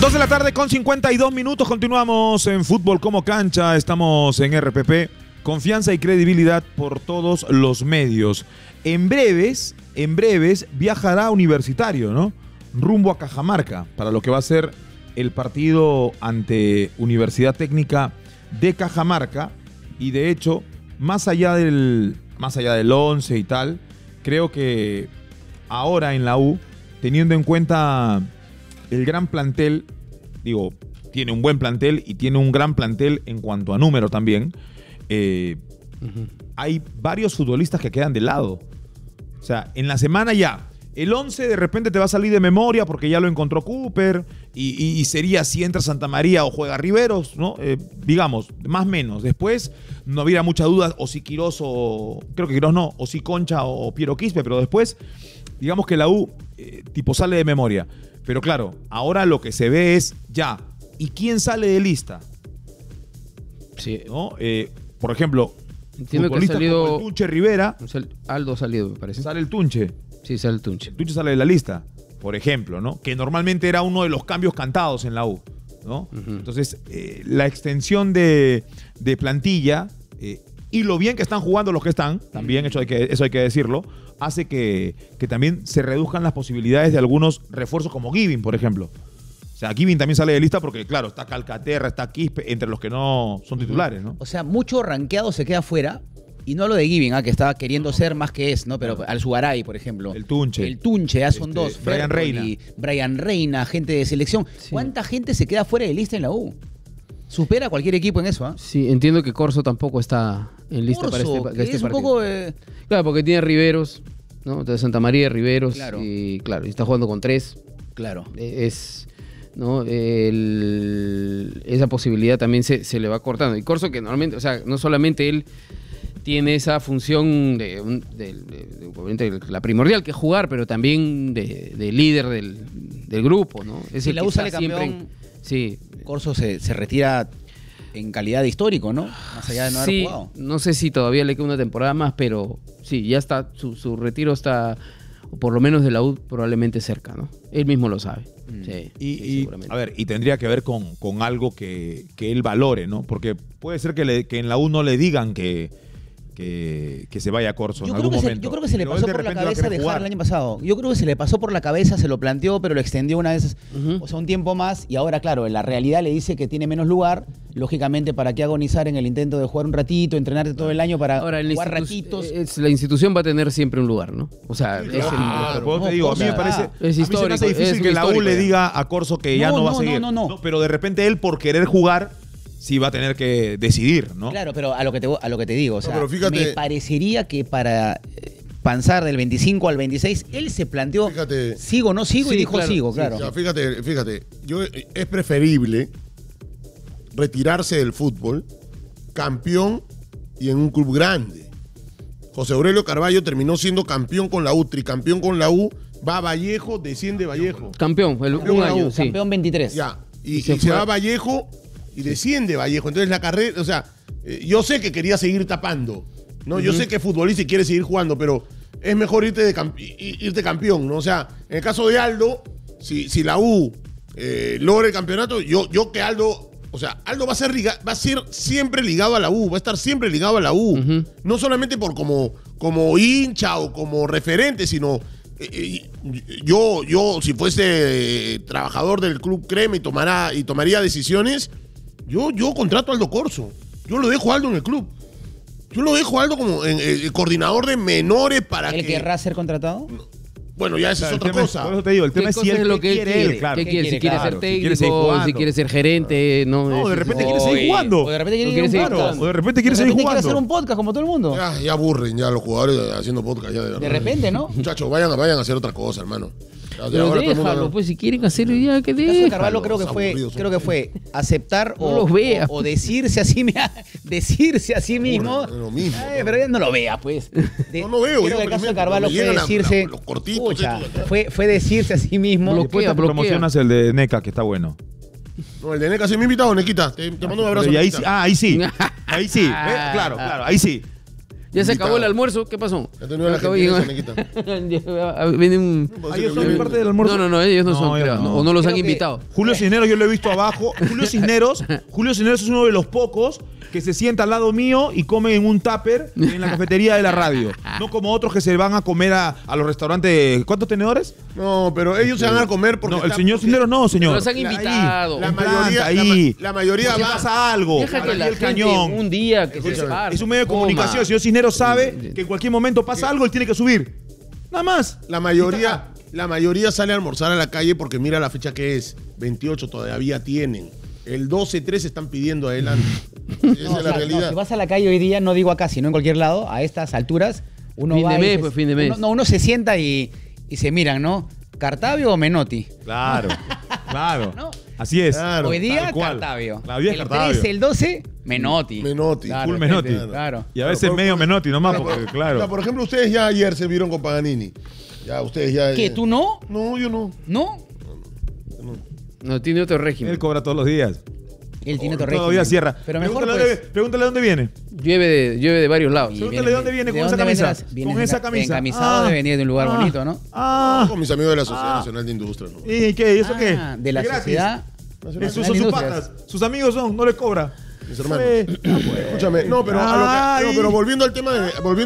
2 de la tarde con 52 minutos. Continuamos en Fútbol como Cancha. Estamos en RPP. Confianza y credibilidad por todos los medios. En breves viajará Universitario, ¿no? Rumbo a Cajamarca para lo que va a ser el partido ante Universidad Técnica de Cajamarca. Y de hecho, más allá del 11 y tal, creo que ahora en la U, teniendo en cuenta el gran plantel, digo, tiene un buen plantel y tiene un gran plantel en cuanto a número también. Hay varios futbolistas que quedan de lado. O sea, en la semana ya, el 11 de repente te va a salir de memoria porque ya lo encontró Cooper y sería si entra Santa María o juega Riveros, ¿no? Digamos, más o menos. Después no habría mucha duda o si Quirós o, creo que Quirós no, o si Concha o Piero Quispe, pero después, digamos que la U tipo sale de memoria. Pero claro, ahora lo que se ve es ya, ¿y quién sale de lista? Sí. ¿No? Por ejemplo, entiendo que ha salido como el Tunche Rivera. Aldo ha salido, me parece. Sale el Tunche. Sí, sale el Tunche. El Tunche sale de la lista, por ejemplo, ¿no? Que normalmente era uno de los cambios cantados en la U, ¿no? Entonces, la extensión de plantilla y lo bien que están jugando los que están, también eso hay que decirlo, hace que también se reduzcan las posibilidades de algunos refuerzos como Giving, por ejemplo. O sea, Giving también sale de lista porque, claro, está Calcaterra, está Quispe, entre los que no son titulares, ¿no? O sea, mucho rankeado se queda fuera. Y no lo de Giving, que estaba queriendo ser más que es, ¿no? Pero claro. Al Sugaray, por ejemplo. El Tunche. El Tunche, ya son dos. Brian Reina. Brian Reina, gente de selección. Sí. ¿Cuánta gente se queda fuera de lista en la U? Supera a cualquier equipo en eso, ¿ah? Sí, entiendo que Corso tampoco está en lista Corso, para este es partido. Un poco, Claro, porque tiene Riveros, ¿no? De Santa María, Riveros. Claro. Y claro, y está jugando con 3. Claro. ¿No? Esa posibilidad también se le va cortando. Y Corso, que normalmente, o sea, no solamente él tiene esa función de la primordial que es jugar, pero también de líder del grupo, ¿no? Es si el la que U sale siempre campeón, sí. Corso se retira en calidad de histórico, ¿no? Más allá de no haber jugado. No sé si todavía le queda una temporada más, pero sí, ya está, su retiro está, o por lo menos de la U, probablemente cerca, ¿no? Él mismo lo sabe. Sí, a ver, y tendría que ver con algo que él valore, ¿no? Porque puede ser que en la U no le digan que se vaya a Corso en algún momento. Yo creo que se le pasó por la cabeza dejar el año pasado. Yo creo que se le pasó por la cabeza, se lo planteó, pero lo extendió una vez, o sea, un tiempo más. Y ahora, claro, la realidad le dice que tiene menos lugar. Lógicamente, ¿para qué agonizar en el intento de jugar un ratito, entrenarte todo el año para jugar ratitos? La institución va a tener siempre un lugar, ¿no? O sea, claro, te digo, a mí me parece, es histórico, a mí se me hace difícil que la U le diga a Corso que ya no va a seguir. No, pero de repente él, por querer jugar, sí va a tener que decidir, ¿no? Claro, pero a lo que te digo, o sea, pero fíjate, me parecería que para pasar del 25 al 26, él se planteó, sigo o no sigo, y dijo claro, sigo, claro. O sea, fíjate, es preferible retirarse del fútbol campeón y en un club grande. José Aurelio Carvalho terminó siendo campeón con la U, tricampeón con la U, va a Vallejo, desciende Vallejo. Campeón, un año, sí. Campeón 23. Ya, y se va a Vallejo y desciende Vallejo. Entonces la carrera, o sea, yo sé que quería seguir tapando, ¿no? Yo sé que es futbolista y quiere seguir jugando, pero es mejor irte campeón, ¿no? O sea, en el caso de Aldo, si la U logra el campeonato, yo que Aldo, o sea, Aldo va a ser siempre ligado a la U, va a estar siempre ligado a la U. No solamente por como hincha o como referente, sino yo si fuese trabajador del Club Crema y tomaría decisiones, yo contrato a Aldo Corso. Yo lo dejo a Aldo en el club. Yo lo dejo a Aldo como el coordinador de menores para ¿Él querrá ser contratado? Bueno, ya esa es otra cosa. Por eso te digo, el tema es si él lo que quiere. Claro. ¿Qué quiere? Si quiere ser técnico, si quiere ser gerente, no, de repente quiere seguir jugando. O de repente quiere seguir jugando. O de repente quiere seguir jugando. Quiere hacer un podcast como todo el mundo. Ya aburren ya los jugadores haciendo podcast ya de verdad. De repente, ¿no? Muchachos, vayan a hacer otra cosa, hermano. Pero déjalo, pues si quieren hacerlo ya, que déjalo. El caso de Carvalho creo que fue aceptar o decirse a sí mismo. Lo mismo. Pero él no lo vea, pues. No veo. Creo que el caso de Carvalho fue decirse. Los cortitos. Fue decirse a sí mismo. Bloquea. Promocionas el de NECA, que está bueno. No, el de NECA sí me ha invitado, Nequita. Te mando un abrazo. Ahí sí. Ahí sí. Claro, ahí sí. Ya se acabó el almuerzo, ¿qué pasó? Ya terminó la gente, Viene un... ¿Ellos son parte del almuerzo? No, ellos no son, creo, no. o no los han Creo que- invitado. Julio Cisneros yo lo he visto abajo. Julio Cisneros es uno de los pocos que se sienta al lado mío y come en un tupper en la cafetería de la radio. No como otros que se van a comer a los restaurantes. ¿Cuántos tenedores? No, pero ellos se van a comer porque... No, el señor Cisneros no, señor. Los han invitado. La mayoría Si va... pasa algo. Deja que aquí la el gente cañón. un día que se Escúchame, separe. Es un medio de comunicación. El señor Cisneros sabe que en cualquier momento pasa algo, él tiene que subir. Nada más. La mayoría sale a almorzar a la calle porque mira la fecha que es. 28 todavía tienen. El 12-13 están pidiendo adelante. Esa es la realidad. Si vas a la calle hoy día, no digo acá, sino en cualquier lado, a estas alturas, uno Fin va de y mes, se- pues, fin de mes. Uno se sienta y se miran, ¿no? ¿Cartavio o Menotti? Claro, claro. ¿No? Así es. Claro, Hoy día, tal cual. Cartavio. Claro, hoy día El Cartavio. 13, el 12, Menotti. Menotti. Claro, Full Menotti. Claro. Y a veces medio Menotti nomás, porque claro. Por ejemplo, ustedes ya ayer se vieron con Paganini. Ya, ustedes ya... ¿Qué, tú no? No, yo no. ¿No? No, tiene otro régimen. Él cobra todos los días. Él tiene otro Todavía régimen. cierra. Pero mejor, Pregúntale pues... pregúntale de dónde viene. Llueve de varios lados. Y Pregúntale de dónde viene con ¿de esa dónde camisa. vendrás? Vienes Con esa camisa. encamisado de venir de un lugar bonito, ¿no? Con mis amigos de la Sociedad Nacional de Industria. ¿no? ¿Y qué? ¿Y eso qué? De la ¿Es gratis? sociedad. Esos son Nacional de sus Industrias. patas. Sus amigos son, no les cobra. Mis hermanos. Escúchame, no, pero volviendo al tema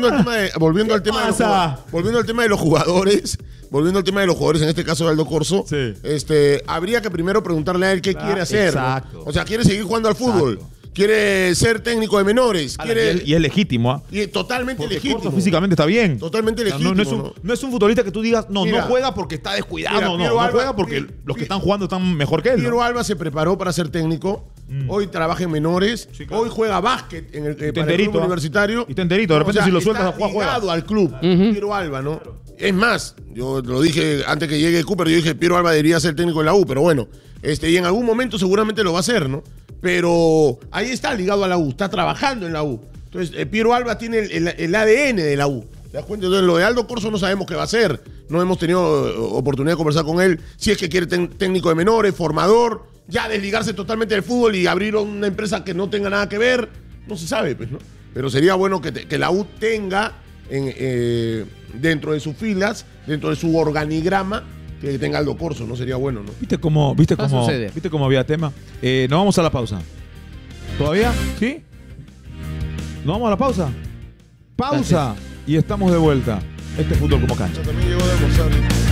de los jugadores, en este caso de Aldo Corso, Sí. habría que primero preguntarle a él qué quiere hacer, ¿no? exacto. O sea, quiere seguir jugando al fútbol, quiere ser técnico de menores, Y es legítimo, ¿ah? y totalmente Porque legítimo. Corso físicamente está bien. Totalmente O sea, legítimo, no es un futbolista que tú digas, no Mira, juega porque está descuidado. mira, No Piero Alba- juega porque Pi- los que Pi- están jugando están mejor que él. ¿no? Piero Alba se preparó para ser técnico. Hoy trabaja en menores. Sí, claro. Hoy juega básquet para el enterito, club universitario. y te enterito. De repente si lo sueltas a está jugar, juega. ligado al club. Piero Alba, ¿no? Es más, yo lo dije antes que llegue Cooper, yo dije Piero Alba debería ser técnico de la U, pero bueno, y en algún momento seguramente lo va a hacer, ¿no? Pero ahí está ligado a la U, está trabajando en la U. Entonces, Piero Alba tiene el ADN de la U. ¿Te das cuenta? Entonces, lo de Aldo Corso no sabemos qué va a hacer. No hemos tenido oportunidad de conversar con él. Si es que quiere técnico de menores, formador, ya desligarse totalmente del fútbol y abrir una empresa que no tenga nada que ver, no se sabe, pues, ¿no? Pero sería bueno que la U tenga dentro de sus filas, dentro de su organigrama, que tenga Aldo Corso, ¿no? Sería bueno, ¿no? ¿Viste cómo había tema? Nos vamos a la pausa. ¿Todavía? ¿Sí? ¿Nos vamos a la pausa? Pausa. Y estamos de vuelta. Este es Fútbol como Cancha. También llegó de almorzar.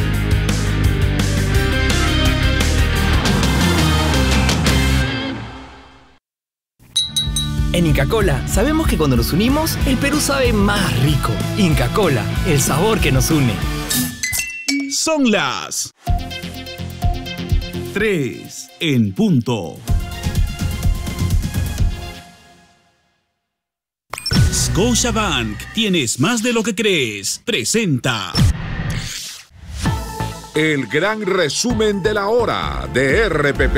En Inca Kola sabemos que cuando nos unimos, el Perú sabe más rico. Inca Kola, el sabor que nos une. Son las 3 en punto. Scotiabank, tienes más de lo que crees. Presenta El gran resumen de la hora de RPP.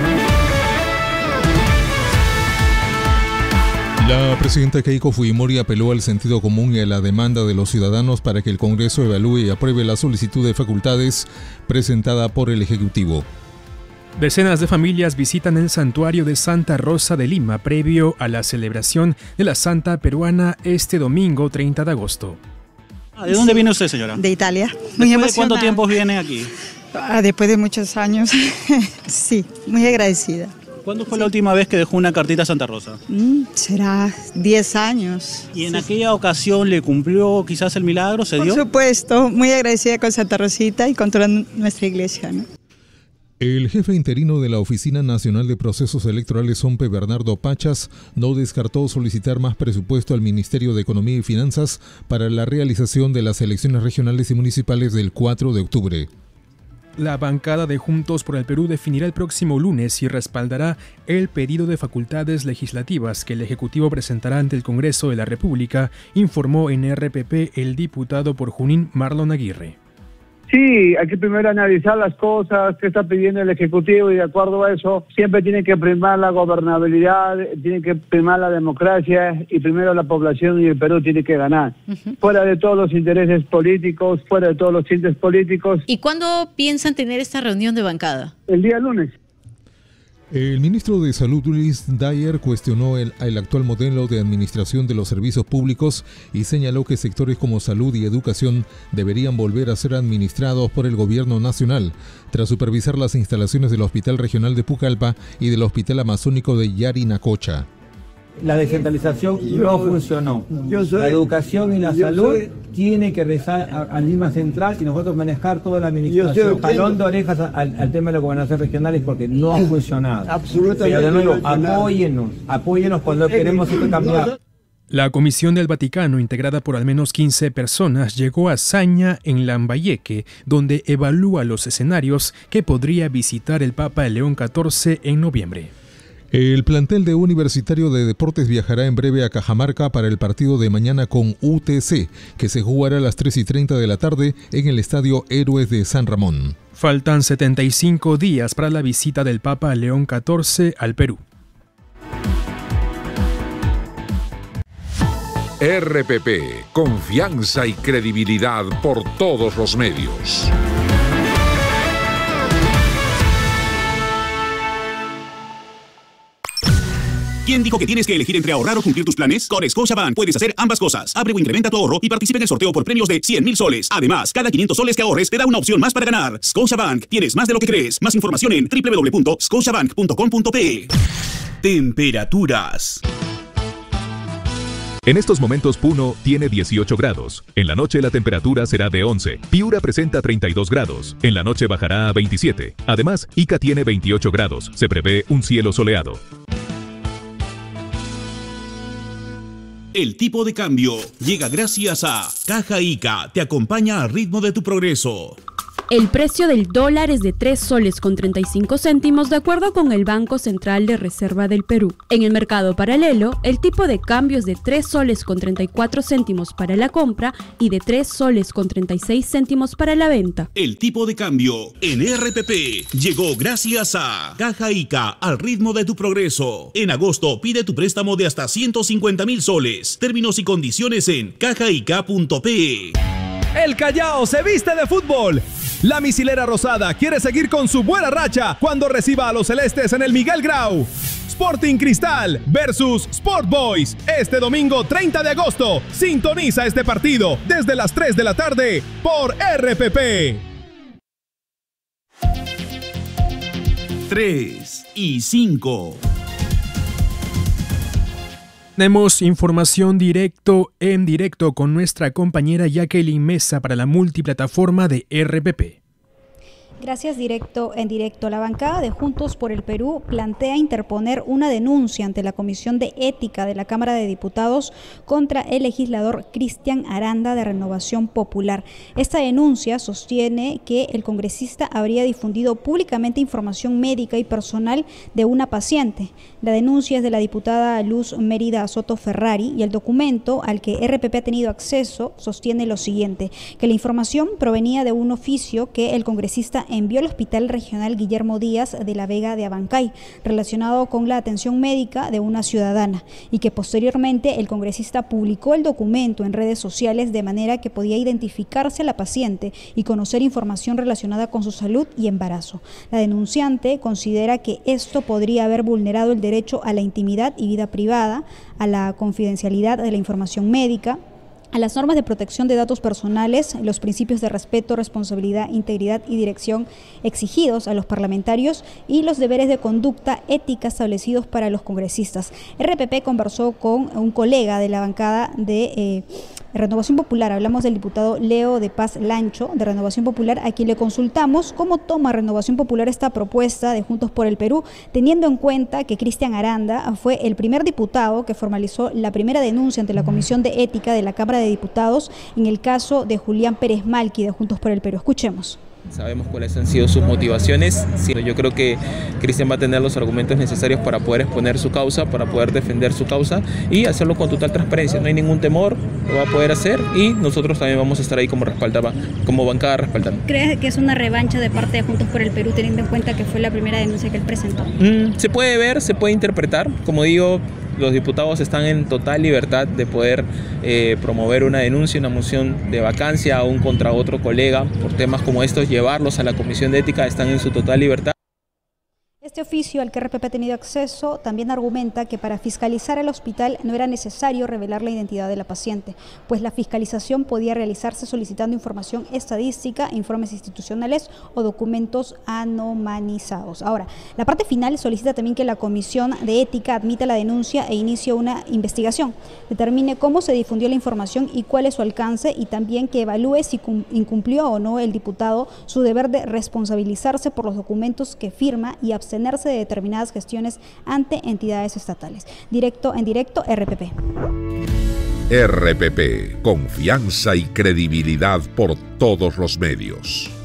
La presidenta Keiko Fujimori apeló al sentido común y a la demanda de los ciudadanos para que el Congreso evalúe y apruebe la solicitud de facultades presentada por el Ejecutivo. Decenas de familias visitan el santuario de Santa Rosa de Lima previo a la celebración de la Santa Peruana este domingo 30 de agosto. ¿De dónde viene usted, señora? De Italia. ¿Después de cuánto tiempo viene aquí? Después de muchos años. Sí, muy agradecida. ¿Cuándo fue la última vez que dejó una cartita a Santa Rosa? Será 10 años. ¿Y en aquella ocasión le cumplió quizás el milagro? ¿Se dio? Por supuesto, muy agradecida con Santa Rosita y con toda nuestra iglesia, ¿no? El jefe interino de la Oficina Nacional de Procesos Electorales, OMPE, Bernardo Pachas, no descartó solicitar más presupuesto al Ministerio de Economía y Finanzas para la realización de las elecciones regionales y municipales del 4 de octubre. La bancada de Juntos por el Perú definirá el próximo lunes si respaldará el pedido de facultades legislativas que el Ejecutivo presentará ante el Congreso de la República, informó en RPP el diputado por Junín Marlon Aguirre. Sí, hay que primero analizar las cosas, qué está pidiendo el Ejecutivo y de acuerdo a eso siempre tiene que primar la gobernabilidad, tiene que primar la democracia y primero la población y el Perú tiene que ganar. Fuera de todos los intereses políticos, fuera de todos los tintes políticos. ¿Y cuándo piensan tener esta reunión de bancada? El día lunes. El ministro de Salud, Luis Dyer, cuestionó el actual modelo de administración de los servicios públicos y señaló que sectores como salud y educación deberían volver a ser administrados por el gobierno nacional, tras supervisar las instalaciones del Hospital Regional de Pucallpa y del Hospital Amazónico de Yarinacocha. La descentralización no funcionó. La educación y la salud tiene que rezar al Lima Central y nosotros manejar toda la administración. Jalón de orejas al tema de la gobernación regional porque no ha funcionado. Absolutamente. Pero de nuevo, apóyennos cuando queremos esto cambiar. La Comisión del Vaticano, integrada por al menos 15 personas, llegó a Saña, en Lambayeque, donde evalúa los escenarios que podría visitar el Papa León XIV en noviembre. El plantel de Universitario de Deportes viajará en breve a Cajamarca para el partido de mañana con UTC, que se jugará a las 3:30 de la tarde en el Estadio Héroes de San Ramón. Faltan 75 días para la visita del Papa León XIV al Perú. RPP, confianza y credibilidad por todos los medios. ¿Quién dijo que tienes que elegir entre ahorrar o cumplir tus planes? Con Scotiabank puedes hacer ambas cosas. Abre o incrementa tu ahorro y participa en el sorteo por premios de 100.000 soles. Además, cada 500 soles que ahorres te da una opción más para ganar. Scotiabank, tienes más de lo que crees. Más información en www.scotiabank.com.pe. Temperaturas. En estos momentos Puno tiene 18 grados. En la noche la temperatura será de 11. Piura presenta 32 grados. En la noche bajará a 27. Además, Ica tiene 28 grados. Se prevé un cielo soleado. El tipo de cambio llega gracias a Caja Ica, te acompaña al ritmo de tu progreso. El precio del dólar es de 3 soles con 35 céntimos de acuerdo con el Banco Central de Reserva del Perú. En el mercado paralelo, el tipo de cambio es de 3 soles con 34 céntimos para la compra y de 3 soles con 36 céntimos para la venta. El tipo de cambio en RPP llegó gracias a Caja Ica, al ritmo de tu progreso. En agosto pide tu préstamo de hasta 150.000 soles. Términos y condiciones en cajaica.pe. El Callao se viste de fútbol. La misilera rosada quiere seguir con su buena racha cuando reciba a los celestes en el Miguel Grau. Sporting Cristal versus Sport Boys. Este domingo 30 de agosto. Sintoniza este partido desde las 3 de la tarde por RPP. 3 y 5. Tenemos información en directo con nuestra compañera Jacqueline Mesa para la multiplataforma de RPP. Gracias, en directo. La bancada de Juntos por el Perú plantea interponer una denuncia ante la Comisión de Ética de la Cámara de Diputados contra el legislador Cristian Aranda de Renovación Popular. Esta denuncia sostiene que el congresista habría difundido públicamente información médica y personal de una paciente. La denuncia es de la diputada Luz Mérida Soto Ferrari y el documento al que RPP ha tenido acceso sostiene lo siguiente, que la información provenía de un oficio que el congresista envió al Hospital Regional Guillermo Díaz de la Vega de Abancay, relacionado con la atención médica de una ciudadana, y que posteriormente el congresista publicó el documento en redes sociales de manera que podía identificarse a la paciente y conocer información relacionada con su salud y embarazo. La denunciante considera que esto podría haber vulnerado el derecho a la intimidad y vida privada, a la confidencialidad de la información médica, a las normas de protección de datos personales, los principios de respeto, responsabilidad, integridad y dirección exigidos a los parlamentarios y los deberes de conducta ética establecidos para los congresistas. RPP conversó con un colega de la bancada de Renovación Popular, hablamos del diputado Leo de Paz Lancho de Renovación Popular, a quien le consultamos cómo toma Renovación Popular esta propuesta de Juntos por el Perú, teniendo en cuenta que Cristian Aranda fue el primer diputado que formalizó la primera denuncia ante la Comisión de Ética de la Cámara de Diputados en el caso de Julián Pérez Malqui de Juntos por el Perú. Escuchemos. Sabemos cuáles han sido sus motivaciones. Sí, yo creo que Cristian va a tener los argumentos necesarios para poder exponer su causa, para poder defender su causa y hacerlo con total transparencia. No hay ningún temor, lo va a poder hacer y nosotros también vamos a estar ahí como bancada respaldando. ¿Crees que es una revancha de parte de Juntos por el Perú teniendo en cuenta que fue la primera denuncia que él presentó? Se puede ver, se puede interpretar. Como digo, los diputados están en total libertad de poder promover una denuncia, una moción de vacancia a un contra otro colega por temas como estos, llevarlos a la Comisión de Ética, están en su total libertad. Este oficio al que RPP ha tenido acceso también argumenta que para fiscalizar al hospital no era necesario revelar la identidad de la paciente, pues la fiscalización podía realizarse solicitando información estadística, informes institucionales o documentos anonimizados. Ahora, la parte final solicita también que la Comisión de Ética admita la denuncia e inicie una investigación, determine cómo se difundió la información y cuál es su alcance, y también que evalúe si incumplió o no el diputado su deber de responsabilizarse por los documentos que firma y abstenerse de determinadas gestiones ante entidades estatales. Directo en directo, RPP. RPP, confianza y credibilidad por todos los medios.